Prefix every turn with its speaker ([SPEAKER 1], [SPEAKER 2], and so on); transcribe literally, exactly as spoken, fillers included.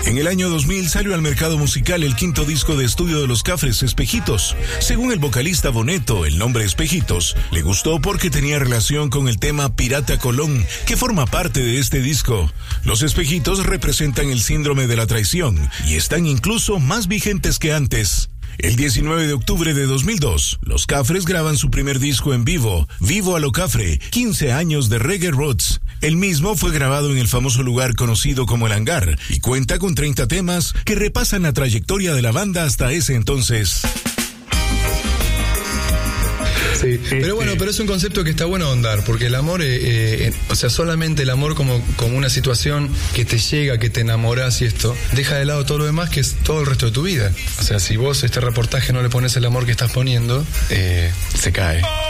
[SPEAKER 1] En el año dos mil salió al mercado musical el quinto disco de estudio de los Cafres, Espejitos. Según el vocalista Boneto, el nombre Espejitos le gustó porque tenía relación con el tema Pirata Colón, que forma parte de este disco. Los espejitos representan el síndrome de la traición y están incluso más vigentes que antes. El diecinueve de octubre de dos mil dos, los Cafres graban su primer disco en vivo, Vivo a lo Cafre, quince años de Reggae Roots. El mismo fue grabado en el famoso lugar conocido como El Hangar y cuenta con treinta temas que repasan la trayectoria de la banda hasta ese entonces.
[SPEAKER 2] Sí, pero bueno, pero es un concepto que está bueno ahondar, porque el amor, eh, eh, o sea, solamente el amor como, como una situación que te llega, que te enamoras y esto, deja de lado todo lo demás, que es todo el resto de tu vida. O sea, si vos este reportaje no le pones el amor que estás poniendo, eh, se cae.